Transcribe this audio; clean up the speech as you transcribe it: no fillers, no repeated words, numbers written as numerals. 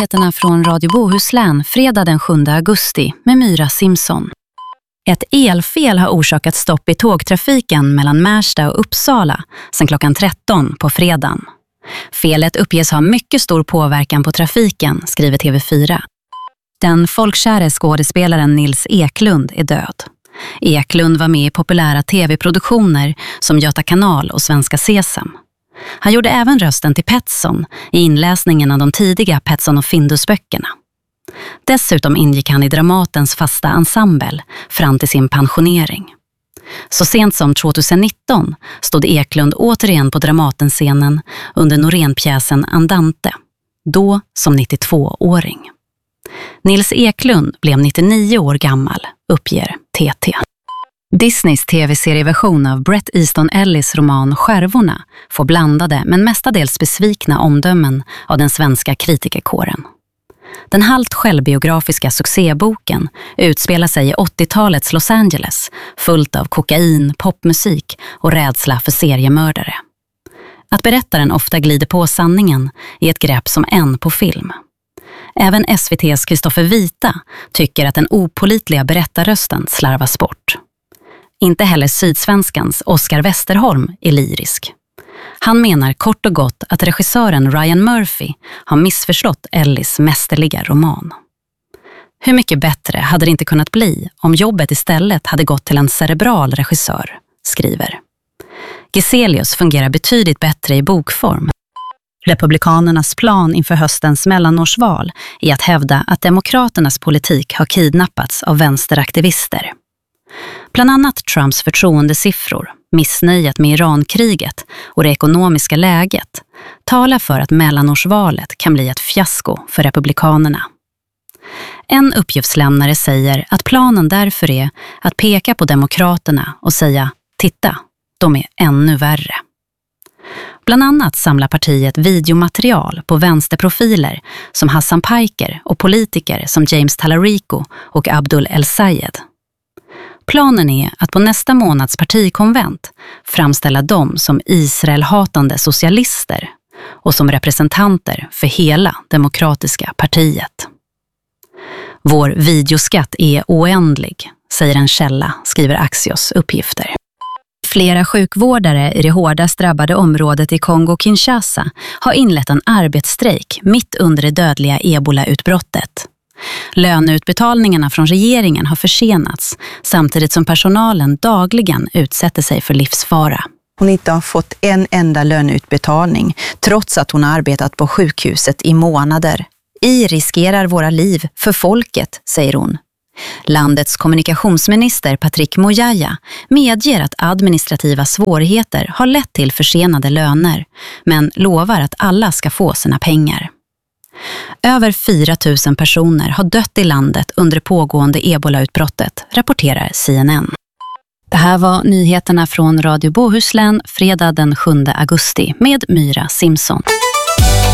nyheterna från Radio Bohuslän fredag den 7 augusti med Myra Simson. Ett elfel har orsakat stopp i tågtrafiken mellan Märsta och Uppsala sedan klockan 13 på fredagen. Felet uppges ha mycket stor påverkan på trafiken, skriver TV4. Den folkkäre skådespelaren Nils Eklund är död. Eklund var med i populära tv-produktioner som Göta kanal och Svenska Sesam. Han gjorde även rösten till Petson i inläsningen av de tidiga Petson och Findus-böckerna. Dessutom ingick han i Dramatens fasta ensemble fram till sin pensionering. Så sent som 2019 stod Eklund återigen på Dramatenscenen under Norén-pjäsen Andante, då som 92-åring. Nils Eklund blev 99 år gammal, uppger TT. Disneys tv-serieversion av Bret Easton Ellis roman Skärvorna får blandade men mestadels besvikna omdömen av den svenska kritikerkåren. Den halvt självbiografiska succéboken utspelar sig i 80-talets Los Angeles, fullt av kokain, popmusik och rädsla för seriemördare. Att berättaren ofta glider på sanningen är ett grepp som en på film. Även SVT:s Kristoffer Vita tycker att den opålitliga berättarrösten slarvas bort. Inte heller Sydsvenskans Oscar Westerholm är lyrisk. Han menar kort och gott att regissören Ryan Murphy har missförstått Ellis mästerliga roman. Hur mycket bättre hade det inte kunnat bli om jobbet istället hade gått till en cerebral regissör, skriver. Geselius fungerar betydligt bättre i bokform. Republikanernas plan inför höstens mellanårsval är att hävda att demokraternas politik har kidnappats av vänsteraktivister. Bland annat Trumps förtroendesiffror, missnöjet med Irankriget och det ekonomiska läget talar för att mellanårsvalet kan bli ett fiasko för republikanerna. En uppgiftslämnare säger att planen därför är att peka på demokraterna och säga "Titta, de är ännu värre". Bland annat samlar partiet videomaterial på vänsterprofiler som Hassan Piker och politiker som James Talarico och Abdul El-Sayed. Planen är att på nästa månads partikonvent framställa dem som Israel-hatande socialister och som representanter för hela demokratiska partiet. Vår videoskatt är oändlig, säger en källa, skriver Axios uppgifter. Flera sjukvårdare i det hårdast drabbade området i Kongo-Kinshasa har inlett en arbetsstrejk mitt under det dödliga Ebola-utbrottet. Löneutbetalningarna från regeringen har försenats samtidigt som personalen dagligen utsätter sig för livsfara. Hon inte har fått en enda löneutbetalning trots att hon har arbetat på sjukhuset i månader. I riskerar våra liv för folket, säger hon. Landets kommunikationsminister Patrick Mojaya medger att administrativa svårigheter har lett till försenade löner, men lovar att alla ska få sina pengar. Över 4 000 personer har dött i landet under det pågående Ebola-utbrottet, rapporterar CNN. Det här var nyheterna från Radio Bohuslän fredag den 7 augusti med Myra Simson.